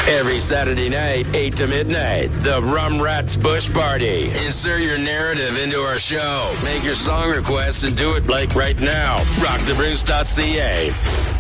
Every Saturday night, 8 to midnight, the Rum Rats Bush Party. Insert your narrative into our show. Make your song request and do it like right now. Rockthebruce.ca.